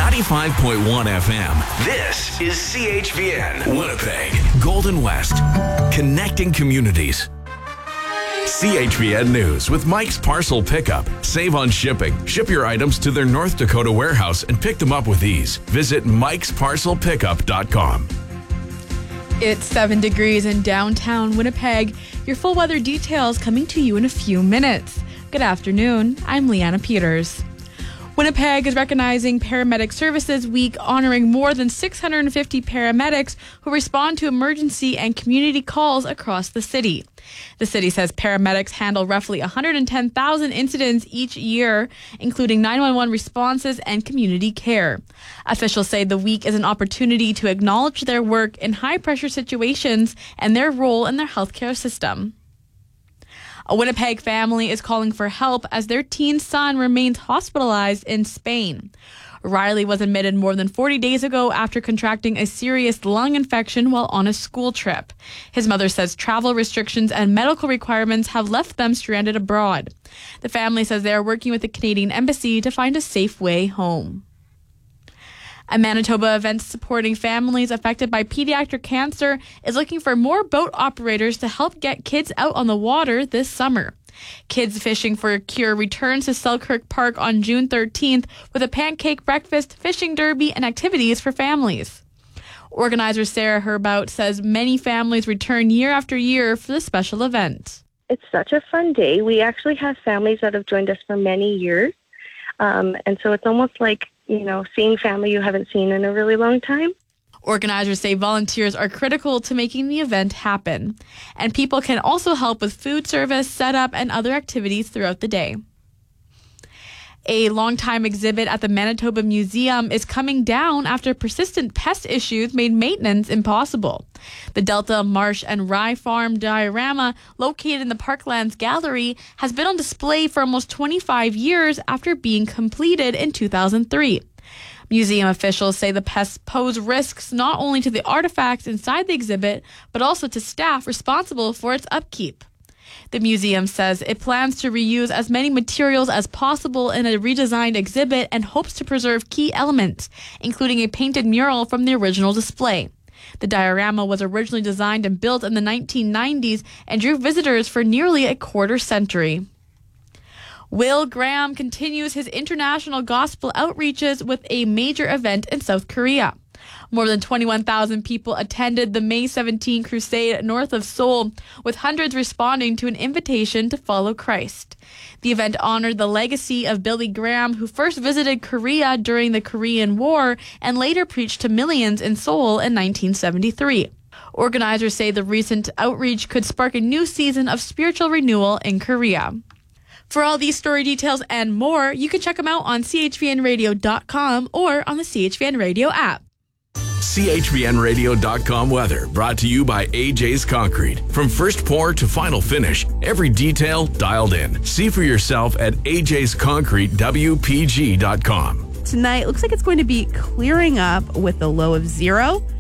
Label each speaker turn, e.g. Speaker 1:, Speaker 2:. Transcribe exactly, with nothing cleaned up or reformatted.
Speaker 1: ninety-five point one F M. This is C H V N, Winnipeg, Golden West, connecting communities. C H V N News with Mike's Parcel Pickup. Save on shipping. Ship your items to their North Dakota warehouse and pick them up with ease. Visit mikes parcel pickup dot com.
Speaker 2: It's seven degrees in downtown Winnipeg. Your full weather details coming to you in a few minutes. Good afternoon. I'm Leanna Peters. Winnipeg is recognizing Paramedic Services Week, honoring more than six hundred fifty paramedics who respond to emergency and community calls across the city. The city says paramedics handle roughly one hundred ten thousand incidents each year, including nine one one responses and community care. Officials say the week is an opportunity to acknowledge their work in high-pressure situations and their role in their healthcare system. A Winnipeg family is calling for help as their teen son remains hospitalized in Spain. Riley was admitted more than forty days ago after contracting a serious lung infection while on a school trip. His mother says travel restrictions and medical requirements have left them stranded abroad. The family says they are working with the Canadian Embassy to find a safe way home. A Manitoba event supporting families affected by pediatric cancer is looking for more boat operators to help get kids out on the water this summer. Kids Fishing for a Cure returns to Selkirk Park on June thirteenth with a pancake breakfast, fishing derby, and activities for families. Organizer Sarah Herbout says many families return year after year for the special event.
Speaker 3: It's such a fun day. We actually have families that have joined us for many years. Um, and so it's almost like, you know, seeing family you haven't seen in a really long time.
Speaker 2: Organizers say volunteers are critical to making the event happen. And people can also help with food service, setup, and other activities throughout the day. A longtime exhibit at the Manitoba Museum is coming down after persistent pest issues made maintenance impossible. The Delta Marsh and Rye Farm diorama, located in the Parklands Gallery, has been on display for almost twenty-five years after being completed in two thousand three. Museum officials say the pests pose risks not only to the artifacts inside the exhibit, but also to staff responsible for its upkeep. The museum says it plans to reuse as many materials as possible in a redesigned exhibit and hopes to preserve key elements, including a painted mural from the original display. The diorama was originally designed and built in the nineteen nineties and drew visitors for nearly a quarter century. Will Graham continues his international gospel outreaches with a major event in South Korea. More than twenty-one thousand people attended the May seventeenth crusade north of Seoul, with hundreds responding to an invitation to follow Christ. The event honored the legacy of Billy Graham, who first visited Korea during the Korean War and later preached to millions in Seoul in nineteen seventy-three. Organizers say the recent outreach could spark a new season of spiritual renewal in Korea. For all these story details and more, you can check them out on c h v n radio dot com or on the C H V N Radio app.
Speaker 1: C H V N radio dot com weather brought to you by A J's Concrete. From first pour to final finish, every detail dialed in. See for yourself at a j's concrete w p g dot com.
Speaker 4: Tonight looks like it's going to be clearing up with a low of zero.